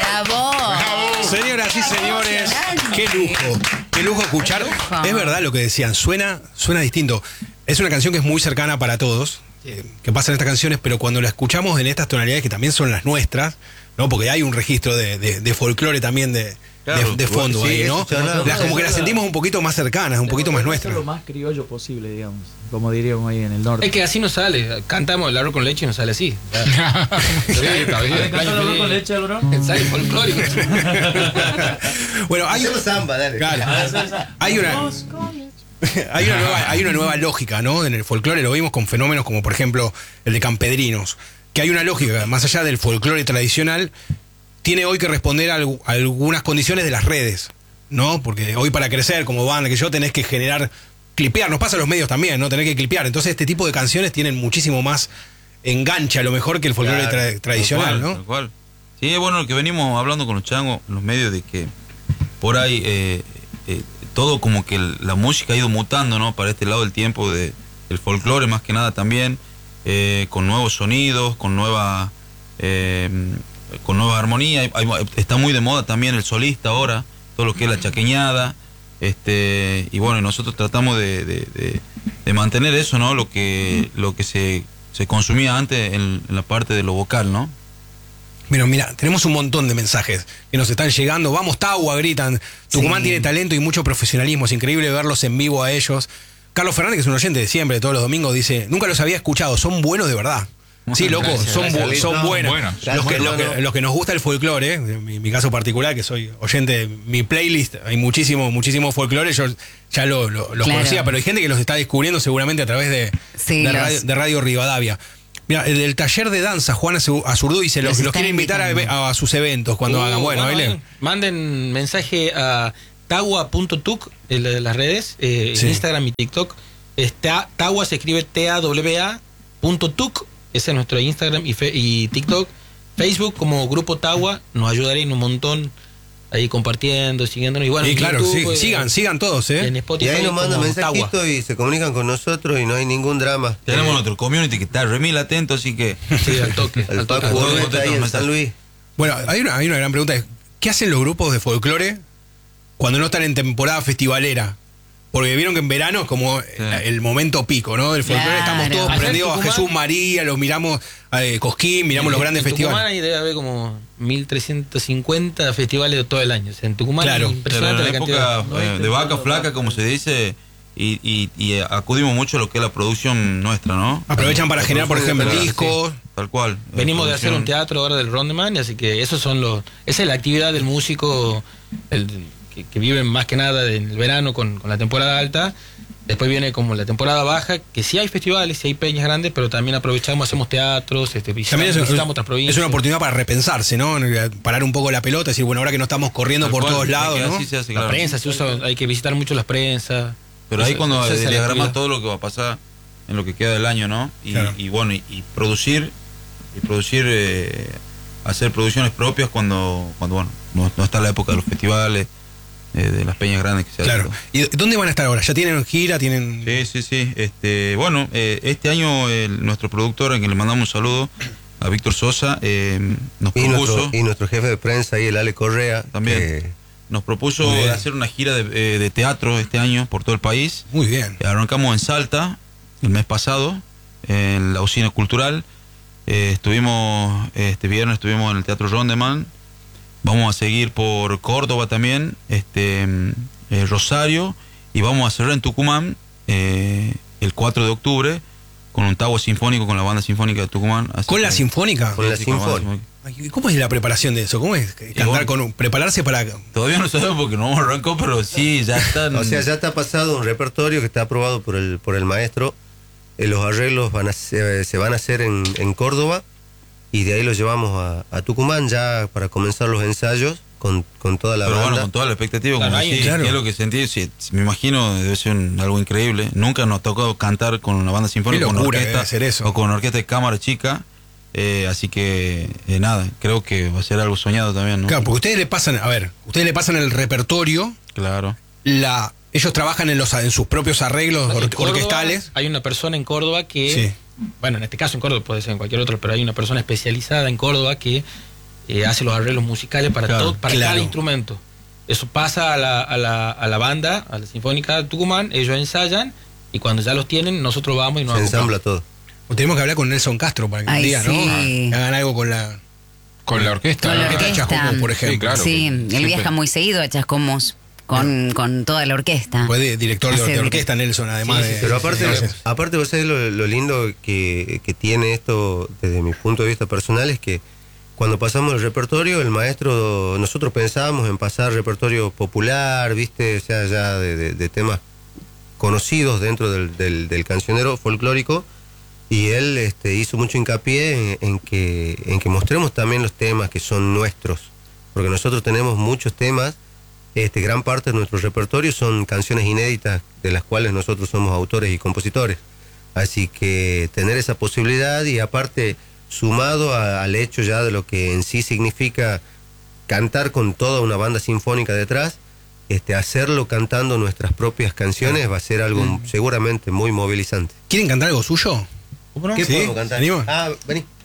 ¡Bravo! Señoras y señores, qué lujo escuchar. Es verdad lo que decían, suena distinto. Es una canción que es muy cercana para todos, que pasan estas canciones, pero cuando la escuchamos en estas tonalidades que también son las nuestras, ¿no? Porque hay un registro de folclore también de fondo, sí, ahí, ¿no? Como que las sentimos un poquito más cercanas, un poquito más nuestras. Lo más criollo posible, digamos, como diríamos ahí en el norte. Es que así no sale. Cantamos el arroz con leche y no sale así. ¿El arroz con leche, bro? Sale folclórico. Bueno, hay samba, dale. Claro. Hay una nueva lógica, ¿no? En el folclore lo vimos con fenómenos como, por ejemplo, el de Campedrinos, que hay una lógica, más allá del folclore tradicional, tiene hoy que responder a algunas condiciones de las redes, ¿no? Porque hoy para crecer como banda que yo tenés que generar, clipear, nos pasa a los medios también, ¿no? Tenés que clipear. Entonces este tipo de canciones tienen muchísimo más enganche a lo mejor que el folclore tradicional, ¿no? Tal cual. Sí, bueno, lo que venimos hablando con los changos, los medios, de que por ahí todo como que la música ha ido mutando, ¿no? Para este lado del tiempo del folclore más que nada también, con nuevos sonidos, con nueva armonía. Está muy de moda también el solista ahora, todo lo que es la chaqueñada, y bueno, nosotros tratamos de mantener eso, ¿no? Lo que se consumía antes en la parte de lo vocal, ¿no? Mira, tenemos un montón de mensajes que nos están llegando. Vamos, Tagua, gritan. Tucumán tiene talento y mucho profesionalismo. Es increíble verlos en vivo a ellos. Carlos Fernández, que es un oyente de siempre, de todos los domingos, dice: nunca los había escuchado, son buenos de verdad. Sí, loco, son buenos. Los que nos gusta el folclore, en mi caso particular, que soy oyente de mi playlist, hay muchísimo folclore, yo ya los conocía, pero hay gente que los está descubriendo seguramente a través de Radio Rivadavia. Mira, el taller de danza, Juan Azurduy dice, los quiere invitar a sus eventos cuando hagan. Bueno, manden mensaje a tagua.tuc, de las redes, Instagram y TikTok. Tagua se escribe TAWA.tuc, ese es nuestro Instagram y TikTok. Facebook como Grupo Tagua, nos ayudarían un montón ahí compartiendo, siguiéndonos. Y bueno, sí, claro, YouTube, sigan todos, en Spotify. Y ahí nos mandan mensajitos y se comunican con nosotros y no hay ningún drama. Tenemos nuestro community que está remil atento, así que... Sí, al toque. El Paco está ahí en San Luis. Bueno, hay una gran pregunta. ¿Qué hacen los grupos de folclore cuando no están en temporada festivalera? Porque vieron que en verano es como el momento pico, ¿no? Del folclore, estamos todos prendidos a Jesús María, los miramos a Cosquín, miramos los grandes festivales. En Tucumán ahí debe haber como 1350 festivales de todo el año. O sea, en Tucumán es impresionante la cantidad. De vaca flaca, como se dice, y acudimos mucho a lo que es la producción nuestra, ¿no? Aprovechan para generar, por ejemplo, discos. Tal cual. Venimos de hacer un teatro ahora del Rondeman, así que esa es la actividad del músico, que viven más que nada en el verano con la temporada alta. Después viene como la temporada baja, que sí hay festivales, sí hay peñas grandes, pero también aprovechamos, hacemos teatros, visitamos otras provincias. Es una oportunidad para repensarse, ¿no? Parar un poco la pelota, decir, bueno, ahora que no estamos corriendo por todos lados, ¿no? Así se hace, claro. La prensa se usa, hay que visitar mucho las prensas. Pero ahí cuando diagrama todo lo que va a pasar en lo que queda del año, ¿no? Y bueno, y producir, hacer producciones propias cuando bueno, no está la época de los festivales, de las peñas grandes que se hacen. Claro. ¿Y dónde van a estar ahora? ¿Ya tienen gira? ¿Tienen...? Sí. Bueno, este año nuestro productor, a quien le mandamos un saludo, a Víctor Sosa, nos propuso... Y nuestro jefe de prensa ahí, el Ale Correa. También. Nos propuso hacer una gira de teatro este año por todo el país. Muy bien. Arrancamos en Salta el mes pasado, en la Usina Cultural. Este viernes estuvimos en el Teatro Rondeman. Vamos a seguir por Córdoba también, Rosario, y vamos a cerrar en Tucumán el 4 de octubre con un Tagua Sinfónico, con la Banda Sinfónica de Tucumán. ¿Con la Sinfónica? Con la Sinfónica. ¿Cómo es la preparación de eso? ¿Cómo es cantar prepararse para...? Todavía no sabemos porque no arrancó, pero sí, ya están... O sea, ya está pasado un repertorio que está aprobado por el maestro. Los arreglos se van a hacer en Córdoba, y de ahí los llevamos a Tucumán ya para comenzar los ensayos con toda la banda. Pero bueno, con toda la expectativa, como decís, que es lo que sentí, me imagino debe ser algo increíble. Nunca nos tocó cantar con una banda sinfónica, con orquesta, hacer eso. O con orquesta de cámara chica, así que nada, creo que va a ser algo soñado también, ¿no? Claro, porque ustedes le pasan el repertorio. Claro. Ellos trabajan en sus propios arreglos orquestales. Hay una persona en Córdoba que... Sí. Bueno, en este caso en Córdoba, puede ser en cualquier otro, pero hay una persona especializada en Córdoba que hace los arreglos musicales para, Claro, para cada instrumento. Eso pasa a la banda, a la Sinfónica de Tucumán, ellos ensayan y cuando ya los tienen, nosotros vamos y nos Se ensambla todo. O tenemos que hablar con Nelson Castro para que un día, ¿no? Que hagan algo con la orquesta. Con la orquesta, Chascomús, por ejemplo. Sí, claro. Sí, él viaja muy seguido a Chascomús con toda la orquesta. Fue director de orquesta Nelson, además de... Pero aparte vos sabés lo lindo que tiene esto desde mi punto de vista personal es que cuando pasamos el repertorio, el maestro, nosotros pensábamos en pasar repertorio popular, ¿viste? O sea, ya de temas conocidos dentro del cancionero folclórico, y él hizo mucho hincapié en que mostremos también los temas que son nuestros, porque nosotros tenemos muchos temas, gran parte de nuestro repertorio son canciones inéditas de las cuales nosotros somos autores y compositores, así que tener esa posibilidad y aparte sumado al hecho ya de lo que en sí significa cantar con toda una banda sinfónica detrás, hacerlo cantando nuestras propias canciones va a ser algo seguramente muy movilizante. ¿Quieren cantar algo suyo? ¿Cómo no? ¿Qué ¿Sí? podemos cantar? ¿Anima? Vení.